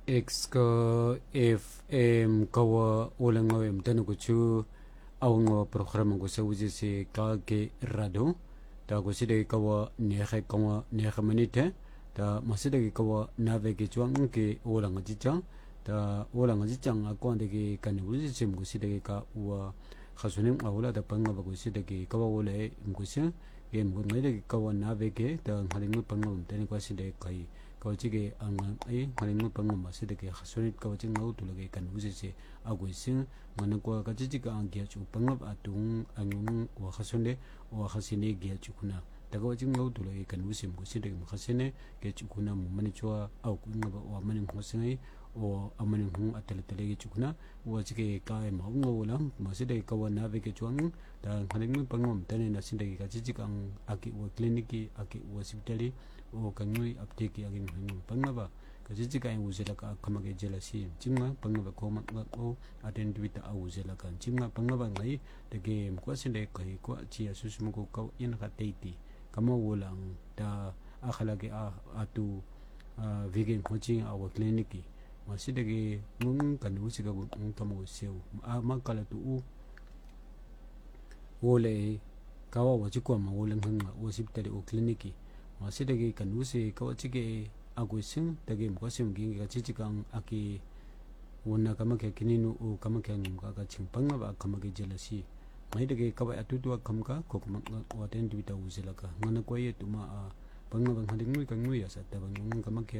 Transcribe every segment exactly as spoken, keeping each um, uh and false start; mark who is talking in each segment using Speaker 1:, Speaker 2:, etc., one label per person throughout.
Speaker 1: X ka F M kawa ulang ngawem tanu kuchu awang program ko sa uji si ka ke rado ta ko side kawa nehe kawa nehe manite ta masida ke kawa nave ke chuang ke ulang ajicha ta ulang ajichang ako ande ke kan uji sim ko side ke ka wa khasunim awla da panga ba ko side ke kawa ule mkusia ke mkunga ke kawa nave ke ta ngalingu panga tani ko side kai kawachige ang ay ngalingu panga masida ke khasonit kawaching ngau tulage kan usise aguisin ngana kwa kachiga ang gia chu panga atung angung wa khasonde wa khasine gia chu kuna daga waching ngau tulage kan usim ko sida ke khasine ke chu kuna mumani chwa au kunga ba wa mani khosingai o amani hu atalatale ke chu kuna wachige kai ma ngau lang masida ke kawana ve ke chuang da ngalingu panga tane na sida ke kachiga ang aki wa kliniki aki wa hospitali o kanui apteki agin hangu pangaba kajiji kai uzela ka kamage jelasi chimma pangaba ko makba ko attend with a uzela kan chimma pangaba ngai de game ko sinde kai ko chi asusum ko ka in ka teiti kama wolang da akhala ge a atu vegan coaching our clinic maside ge ngung kan usiga ko kamo seu a makala tu wole kawa wachiko ma wolang hanga hospital o clinic masidagi kanusi kawachige aguisin dagi mkosim gingi kachichikang aki wuna kamake kininu u kamake ngumka kaching pangaba kamake jelasi maidagi kawai atutua kamka kokumaka waten duwita uzilaka ngana kwaye tuma a pangaba ngandingui kangui asata bangung kamake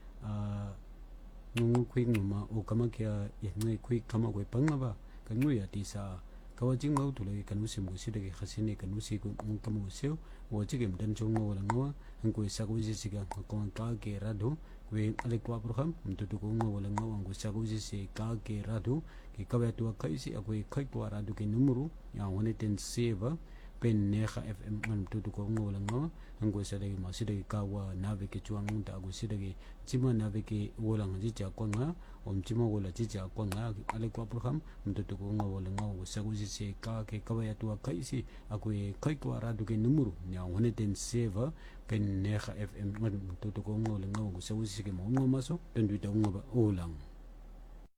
Speaker 1: ngungu kui nguma u kamake yahngai kui kamakwe pangaba kangui atisa kawajing mau tulagi kanusi mkusidagi khasini kanusi kamu usio wajige mdan chongo wala ngawa ngko isakuji siga ngkong ka ke rado we alekwa program mtutu ko wala ngawa ngko isakuji si ka ke rado ke kawe tu kaisi akwe kai kwa rado ke numero ya one ten save pen neha fm mtutu ko wala ngawa ngko sadagi masidagi kawa nave ke chuang ta ko sidagi chima nave ke wala ngaji cha kwa nga om chima wala ji cha kwa nga alekwa program mtutu ko wala ngawa isakuji si ka ke kawe tu kaisi akwe kai kwa rado ke numero ya one ten save pen neha fm mtutu ko wala ngawa isakuji ke mo maso tendu ta ngaba ulang